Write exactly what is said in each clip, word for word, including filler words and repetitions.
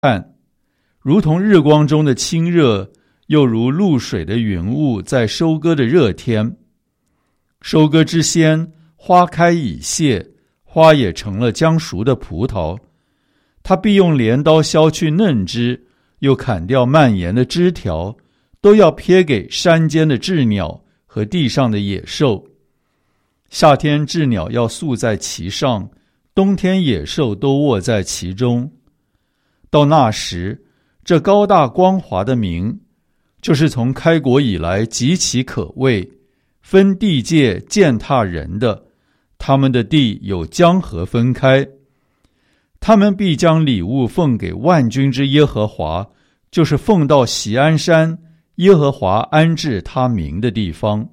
看，如同日光中的清热，又如露水的云雾在收割的热天。收割之先，花开已谢，花也成了将熟的葡萄。他必用镰刀削去嫩枝，又砍掉蔓延的枝条，都要撇给山间的鸷鸟和地上的野兽。夏天鸷鸟要宿在其上，冬天野兽都卧在其中。到那时，这高大光华的名，就是从开国以来极其可畏，分地界践踏人的，他们的地有江河分开。他们必将礼物奉给万军之耶和华，就是奉到锡安山，耶和华安置他名的地方。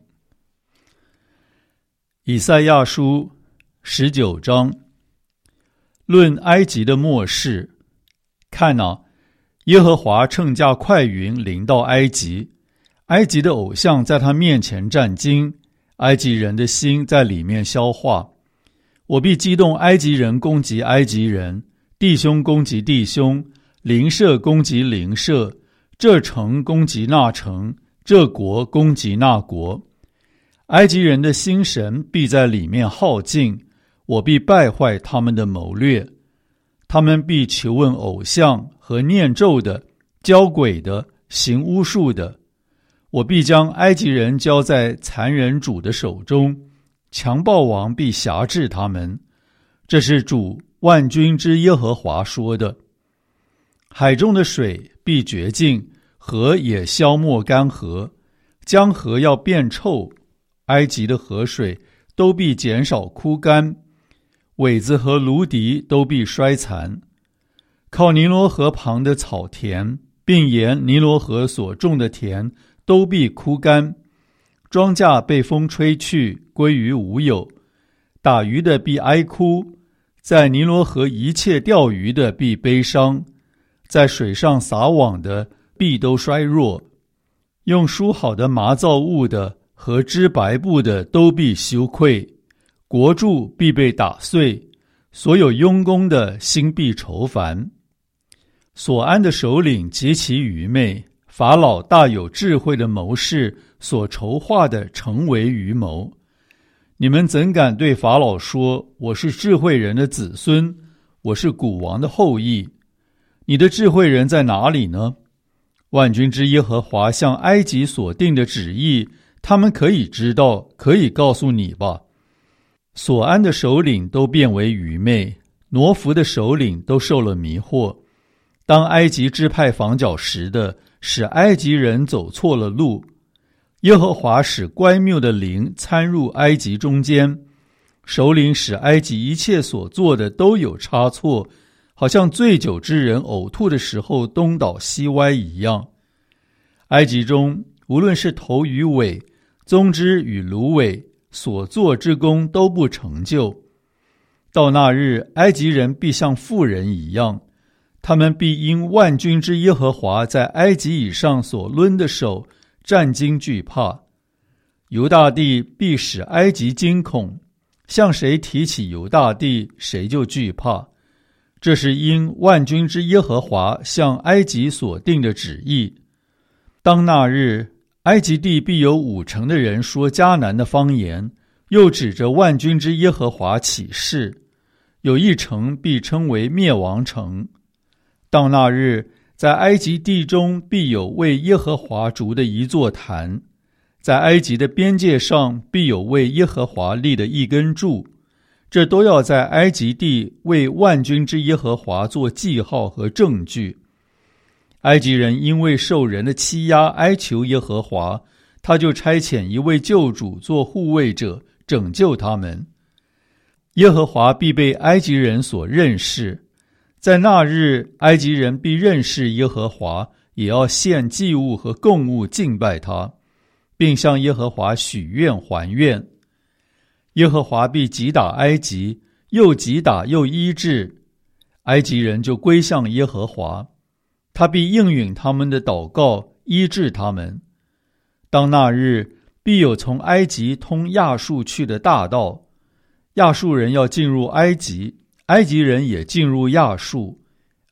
以赛亚书十九章，论埃及的末世。看啊，耶和华乘驾快云临到埃及，埃及的偶像在他面前战惊，埃及人的心在里面消化。我必激动埃及人攻击埃及人，弟兄攻击弟兄，邻舍攻击邻舍，这城攻击那城，这国攻击那国。埃及人的心神必在里面耗尽，我必败坏他们的谋略。他们必求问偶像和念咒的、教鬼的、行巫术的。我必将埃及人交在残忍主的手中，强暴王必辖制他们。这是主万军之耶和华说的。海中的水必绝尽，河也消没干涸，江河要变臭，埃及的河水都必减少枯干，苇子和芦荻都必衰残。靠尼罗河旁的草田，并沿尼罗河所种的田都必枯干，庄稼被风吹去，归于无有。打鱼的必哀哭，在尼罗河一切钓鱼的必悲伤，在水上撒网的必都衰弱。用梳好的麻造物的和织白布的都必羞愧，国柱必被打碎，所有佣工的心必愁烦。所安的首领极其愚昧，法老大有智慧的谋士所筹划的成为愚谋。你们怎敢对法老说，我是智慧人的子孙，我是古王的后裔？你的智慧人在哪里呢？万军之耶和华向埃及所定的旨意，他们可以知道，可以告诉你吧。所安的首领都变为愚昧，挪弗的首领都受了迷惑。当埃及支派防角石的，使埃及人走错了路。耶和华使乖谬的灵参入埃及中间，首领使埃及一切所做的都有差错，好像醉酒之人呕吐的时候东倒西歪一样。埃及中无论是头与尾，棕枝与芦苇，所做之功都不成就。到那日，埃及人必像妇人一样，他们必因万军之耶和华在埃及以上所抡的手战惊惧怕。犹大地必使埃及惊恐，向谁提起犹大地，谁就惧怕。这是因万军之耶和华向埃及所定的旨意。当那日，埃及地必有五成的人说迦南的方言，又指着万军之耶和华起誓。有一城必称为灭亡城。到那日，在埃及地中必有为耶和华筑的一座坛，在埃及的边界上必有为耶和华立的一根柱，这都要在埃及地为万军之耶和华做记号和证据。埃及人因为受人的欺压哀求耶和华，他就差遣一位救主做护卫者，拯救他们。耶和华必被埃及人所认识，在那日，埃及人必认识耶和华，也要献祭物和供物敬拜他，并向耶和华许愿还愿。耶和华必击打埃及，又击打又医治，埃及人就归向耶和华，他必应允他们的祷告，医治他们。当那日，必有从埃及通亚述去的大道，亚述人要进入埃及，埃及人也进入亚述，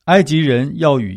埃及人要与